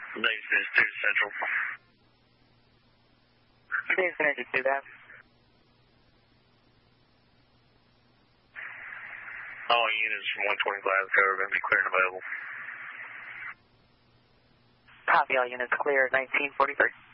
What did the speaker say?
Base is 2 Central. Base Energy 2, that. All units from 120 Glasgow are going to be clear and available. Copy, all units clear at 1943.